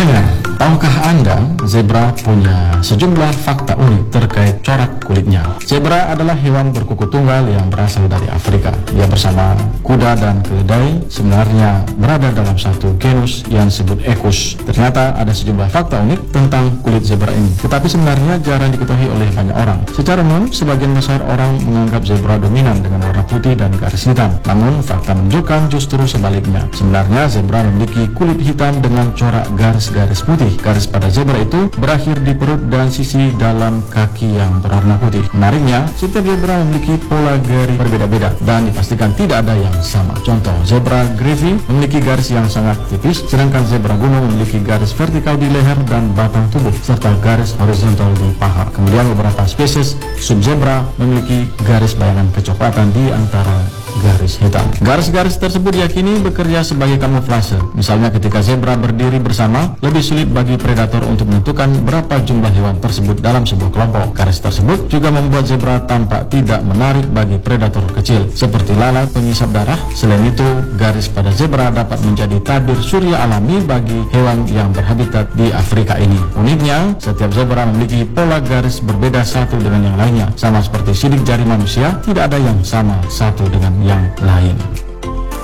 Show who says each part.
Speaker 1: Pendengar, tahukah Anda zebra punya sejumlah fakta unik terkait corak kulitnya? Zebra adalah hewan berkuku tunggal yang berasal dari Afrika. Ia bersama kuda dan keledai sebenarnya berada dalam satu genus yang disebut Equus. Ternyata ada sejumlah fakta unik tentang kulit zebra ini, tetapi sebenarnya jarang diketahui oleh banyak orang. Secara umum, sebagian besar orang menganggap zebra dominan dengan warna putih dan garis hitam. Namun, fakta menunjukkan justru sebaliknya. Sebenarnya zebra memiliki kulit hitam dengan corak garis-garis putih. Garis pada zebra itu berakhir di perut dan sisi dalam kaki yang berwarna putih. Menariknya, setiap zebra memiliki pola garis berbeda-beda dan dipastikan tidak ada yang sama. Contoh, zebra Grevy's memiliki garis yang sangat tipis, sedangkan zebra gunung memiliki garis vertikal di leher dan batang tubuh serta garis horizontal di paha. Kemudian beberapa spesies subzebra memiliki garis bayangan kecoklatan di antara garis hitam. Garis-garis tersebut diyakini bekerja sebagai kamuflase. Misalnya ketika zebra berdiri bersama, lebih sulit bagi predator untuk menentukan berapa jumlah hewan tersebut dalam sebuah kelompok. Garis tersebut juga membuat zebra tampak tidak menarik bagi predator kecil, seperti lalat pengisap darah. Selain itu, garis pada zebra dapat menjadi tabir surya alami bagi hewan yang berhabitat di Afrika ini. Uniknya, setiap zebra memiliki pola garis berbeda satu dengan yang lainnya. Sama seperti sidik jari manusia, tidak ada yang sama satu dengan yang lain.